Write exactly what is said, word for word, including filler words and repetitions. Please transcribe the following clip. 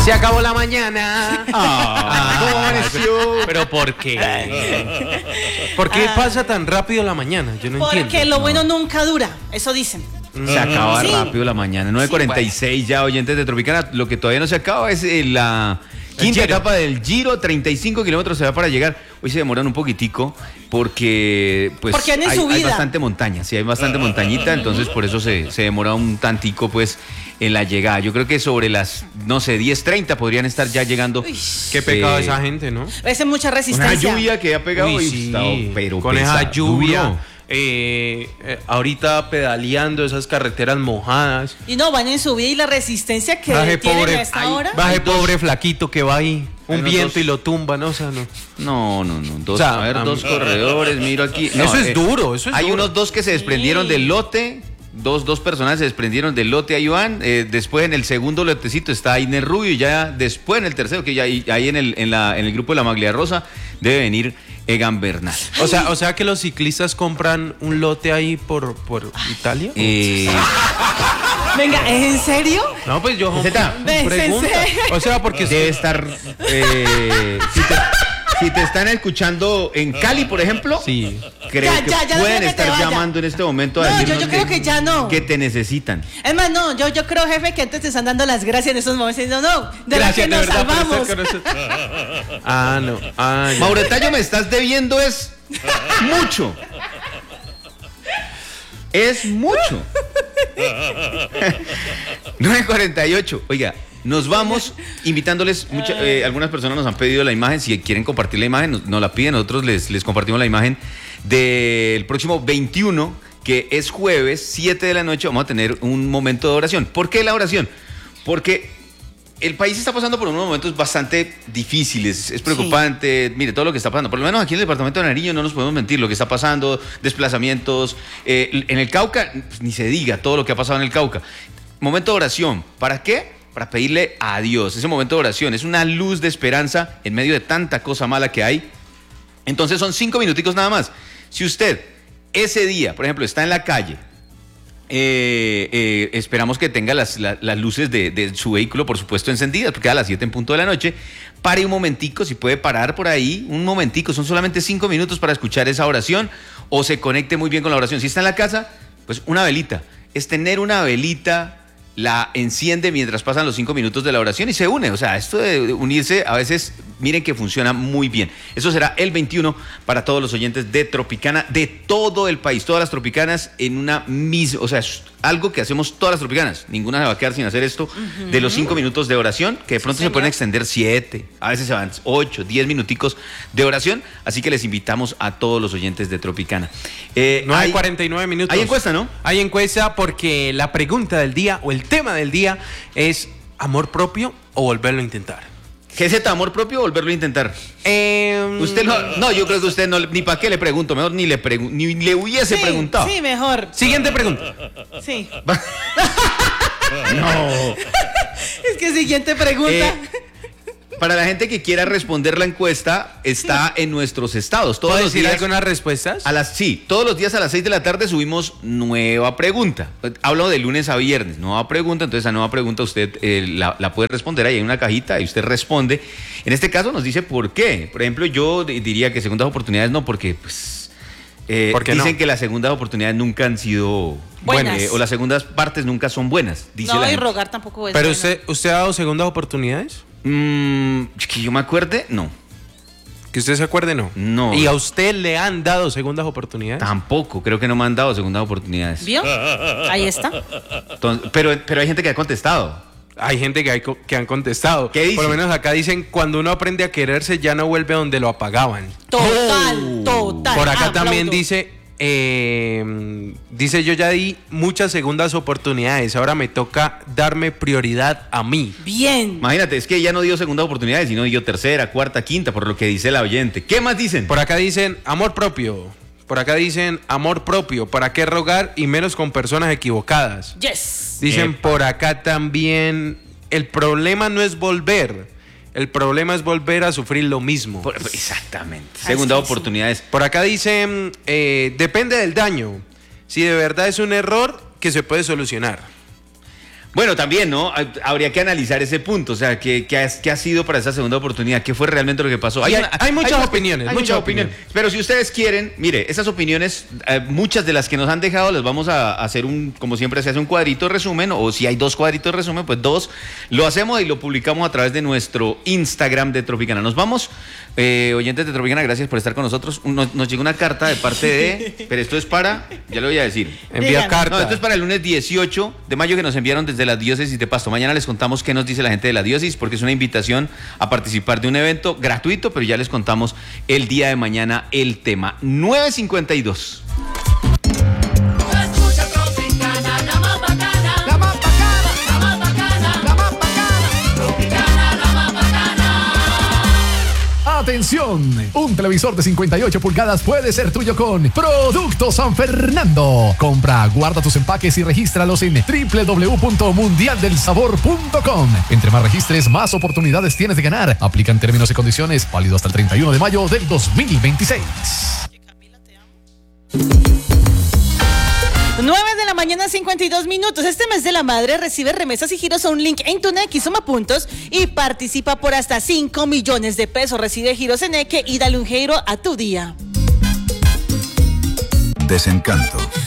Se acabó la mañana. Ah, ¿cómo amaneció? ¿Pero por qué? ¿Por qué pasa tan rápido la mañana? Yo no Porque entiendo. Porque lo bueno no. nunca dura, eso dicen. Se acaba Sí. rápido la mañana. nueve cuarenta y seis ya, oyentes de Tropicana. Lo que todavía no se acaba es eh, la quinta Giro. etapa del Giro. treinta y cinco kilómetros se va para llegar. Hoy se demoran un poquitico porque pues Porque van en hay, hay subida. bastante montaña. Sí, hay bastante montañita. Entonces por eso se, se demora un tantico pues en la llegada. Yo creo que sobre las, no sé, diez treinta podrían estar ya llegando. Uy. Qué pecado Eh, esa gente, ¿no? Es mucha Una resistencia. lluvia que ha pegado Uy, y sí, está, pero con pesa esa lluvia. duro. eh, eh, ahorita pedaleando esas carreteras mojadas. Y no, van en subida y la resistencia que Baje tienen pobre, a esta ay, hora. baje Hay dos- pobre flaquito que va ahí. Hay Un unos viento dos- y lo tumba, ¿no? O sea, no. No, no, no. Dos, O sea, a ver, am- dos corredores, miro aquí. No, Eso es eh, duro, eso es Hay duro. unos dos que se desprendieron Sí. del lote. Dos, dos personas se desprendieron del lote a Iván. Eh, después en el segundo lotecito está Inés Rubio. Y ya después en el tercero, que ya ahí, ahí en, el, en, la, en el grupo de la Maglia Rosa, debe venir Egan Bernal. O sea, o sea que los ciclistas compran un lote ahí por, por Italia. Eh, Venga, ¿es en serio? No, pues yo Zeta, ¿ves? ¿En pregunta. serio? O sea, porque debe estar. eh, si, te, si te están escuchando en Cali, por ejemplo, sí. creo Ya, que ya, ya, pueden déjame que te estar vaya. llamando en este momento a No, yo- decirnos yo creo que ya no. que te necesitan. Es más, no, yo, yo creo, jefe, que antes te están dando las gracias en esos momentos. No, no, de la que nos por estar salvamos. con nosotros. Ah, no. Ah, ya. Mauretayo, me estás debiendo es mucho. Es mucho. nueve cuarenta y ocho. Oiga, nos vamos invitándoles. Mucha, eh, algunas personas nos han pedido la imagen. Si quieren compartir la imagen, nos, nos la piden. Nosotros les, les compartimos la imagen del próximo veintiuno, que es jueves, siete de la noche. Vamos a tener un momento de oración. ¿Por qué la oración? Porque el país está pasando por unos momentos bastante difíciles, es preocupante, sí. Mire, todo lo que está pasando, por lo menos aquí en el departamento de Nariño no nos podemos mentir, lo que está pasando, desplazamientos, eh, en el Cauca, pues, ni se diga todo lo que ha pasado en el Cauca. Momento de oración, ¿para qué? Para pedirle a Dios, ese momento de oración es una luz de esperanza en medio de tanta cosa mala que hay. Entonces son cinco minuticos nada más. Si usted ese día, por ejemplo, está en la calle, Eh, eh, esperamos que tenga las, la, las luces de, de su vehículo, por supuesto, encendidas, porque a las siete en punto de la noche, pare un momentico, si puede parar por ahí, un momentico, son solamente cinco minutos para escuchar esa oración, o se conecte muy bien con la oración. Si está en la casa, pues una velita, es tener una velita, la enciende mientras pasan los cinco minutos de la oración y se une. O sea, esto de unirse a veces, miren que funciona muy bien. Eso será el veintiuno para todos los oyentes de Tropicana, de todo el país, todas las tropicanas en una misma, o sea, es algo que hacemos todas las tropicanas. Ninguna se va a quedar sin hacer esto, uh-huh. de los cinco minutos de oración, que de pronto sí, se pueden extender siete, a veces se van ocho, diez minuticos de oración. Así que les invitamos a todos los oyentes de Tropicana. Eh, no hay cuarenta y nueve minutos. Hay encuesta, ¿no? Hay encuesta porque la pregunta del día o el tema del día es ¿amor propio o volverlo a intentar? ¿Qué es ese amor propio o volverlo a intentar? Eh, usted no, no, yo creo que usted no, ni para qué le pregunto, mejor ni le, pregu ni le hubiese sí, preguntado. Sí, mejor. Siguiente pregunta. Sí. No. Es que siguiente pregunta. Eh, para la gente que quiera responder la encuesta, está en nuestros estados. Todos ¿Puedo los decir días, algunas respuestas? A las, sí, todos los días a las seis de la tarde subimos nueva pregunta. Hablo de lunes a viernes, nueva pregunta. Entonces, esa nueva pregunta usted eh, la, la puede responder ahí en una cajita y usted responde. En este caso nos dice por qué. Por ejemplo, yo diría que segundas oportunidades no, porque pues eh, ¿Por qué dicen no? que las segundas oportunidades nunca han sido buenas. Eh, o las segundas partes nunca son buenas. Dice no, la y gente. rogar tampoco es Pero bueno. usted, ¿usted ha dado segundas oportunidades? Mm, que yo me acuerde, no. Que usted se acuerde, no. No. ¿Y a usted le han dado segundas oportunidades? Tampoco, creo que no me han dado segundas oportunidades. ¿Vio? Ahí está. Entonces, pero, pero hay gente que ha contestado. Hay gente que, hay, que han contestado. ¿Qué dice? Por lo menos acá dicen, cuando uno aprende a quererse ya no vuelve a donde lo apagaban. Total, total. Por acá Aplaudo. también dice, eh, dice yo ya di muchas segundas oportunidades, ahora me toca darme prioridad a mí. Bien. Imagínate, es que ella no dio segundas oportunidades, sino dio tercera, cuarta, quinta, por lo que dice la oyente. ¿Qué más dicen? Por acá dicen amor propio. Por acá dicen amor propio. ¿Para qué rogar y menos con personas equivocadas? Yes. Dicen Epa. por acá también, el problema no es volver, el problema es volver a sufrir lo mismo. Por- exactamente. Ah, Segundas sí, sí. oportunidades. Por acá dicen, eh, depende del daño. Si de verdad es un error, que se puede solucionar. Bueno, también, ¿no? Habría que analizar ese punto, o sea, ¿qué, qué, ha, qué ha sido para esa segunda oportunidad? ¿Qué fue realmente lo que pasó? Hay, una, hay muchas hay opiniones, hay muchas muchas opiniones. opiniones. Pero si ustedes quieren, mire, esas opiniones, eh, muchas de las que nos han dejado, les vamos a hacer un, como siempre se hace un cuadrito de resumen, o si hay dos cuadritos de resumen, pues dos, lo hacemos y lo publicamos a través de nuestro Instagram de Tropicana. Nos vamos, eh, oyentes de Tropicana, gracias por estar con nosotros. Nos, nos llegó una carta de parte de, pero esto es para, ya lo voy a decir. Envía carta. No, esto es para el lunes dieciocho de mayo que nos enviaron desde la diócesis de Pasto. Mañana les contamos qué nos dice la gente de la diócesis, porque es una invitación a participar de un evento gratuito, pero ya les contamos el día de mañana el tema. nueve cincuenta y dos. Atención, un televisor de cincuenta y ocho pulgadas puede ser tuyo con Producto San Fernando. Compra, guarda tus empaques y regístralos en doble u doble u doble u punto mundial del sabor punto com. Entre más registres, más oportunidades tienes de ganar. Aplican términos y condiciones, válido hasta el treinta y uno de mayo del dos mil veintiséis. nueve de la mañana, cincuenta y dos minutos. Este mes de la madre recibe remesas y giros a un link en tu Nequi, suma puntos y participa por hasta cinco millones de pesos. Recibe giros en Nequi y dale un giro a tu día. Desencanto.